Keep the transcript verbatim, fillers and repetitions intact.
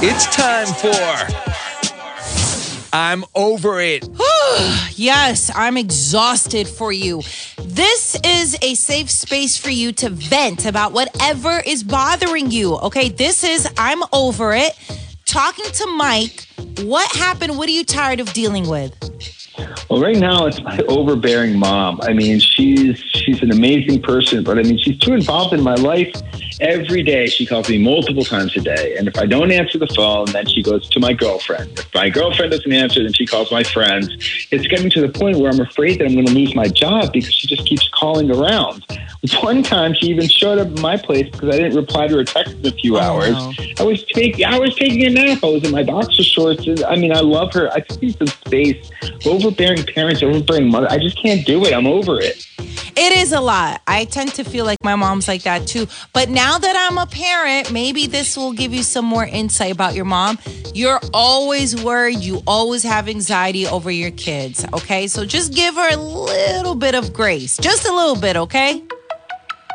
It's time for I'm Over It. Yes, I'm exhausted for you. This is a safe space for you to vent about whatever is bothering you. Okay, this is I'm Over It. Talking to Mike. What happened? What are you tired of dealing with? Well, right now it's my overbearing mom. I mean, she's she's an amazing person, but I mean, she's too involved in my life. Every day she calls me multiple times a day, and if I don't answer the phone, then she goes to my girlfriend. If my girlfriend doesn't answer, then she calls my friends. It's getting to the point where I'm afraid that I'm going to lose my job because she just keeps calling around. One time, she even showed up at my place because I didn't reply to her text in a few oh, hours. No. I was taking I was taking a nap. I was in my boxer shorts. I mean, I love her. I just need some space. Overbearing parents, overbearing mother. I just can't do it. I'm over it. It is a lot. I tend to feel like my mom's like that too. But now that I'm a parent, maybe this will give you some more insight about your mom. You're always worried. You always have anxiety over your kids. Okay, so just give her a little bit of grace. Just a little bit, okay?